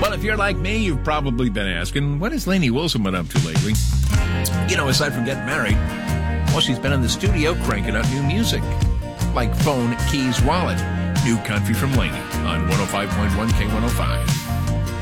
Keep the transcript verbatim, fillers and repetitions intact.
Well, if you're like me, you've probably been asking, what has Lainey Wilson been up to lately? You know, aside from getting married, well, she's been in the studio cranking out new music. Like Phone, Keys, Wallet. New country from Lainey on one oh five point one K one oh five.